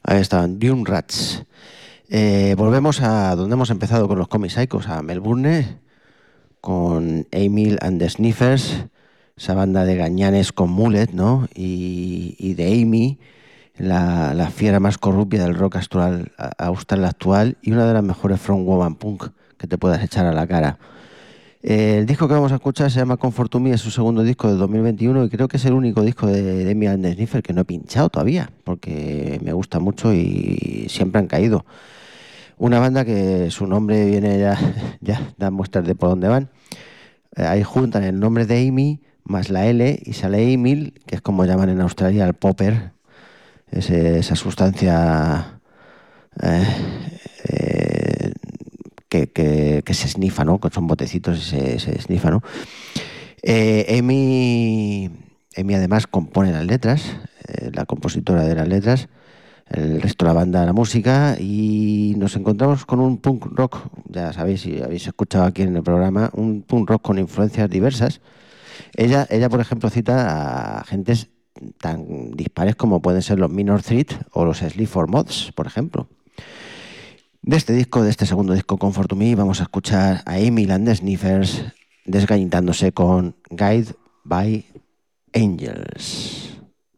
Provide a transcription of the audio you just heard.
Ahí estaban, Dune Rats. Volvemos a donde hemos empezado con los cómics Psychos, a Melbourne, con Emil and the Sniffers, esa banda de gañanes con mullet, ¿no? Y de Amy, la fiera más corrupia del rock austral actual y una de las mejores frontwoman punk que te puedas echar a la cara. El disco que vamos a escuchar se llama Comfort to Me, es su segundo disco del 2021 y creo que es el único disco de Emil and the Sniffers que no he pinchado todavía, porque me gusta mucho y siempre han caído. Una banda que su nombre viene ya, ya da muestras de por dónde van. Ahí juntan el nombre de Amy más la L y sale Emil, que es como llaman en Australia el popper, esa sustancia eh, eh, que se snifa, ¿no? Que son botecitos y se snifa, ¿no? Amy además compone las letras, la compositora de las letras, el resto de la banda la música y nos encontramos con un punk rock, ya sabéis si habéis escuchado aquí en el programa, un punk rock con influencias diversas. Ella por ejemplo, cita a gentes tan dispares como pueden ser los Minor Threat o los Sleaford Mods, por ejemplo. De este disco, de este segundo disco, Comfort to Me, vamos a escuchar a Emil and the Sniffers desgañitándose con Guide by Angels.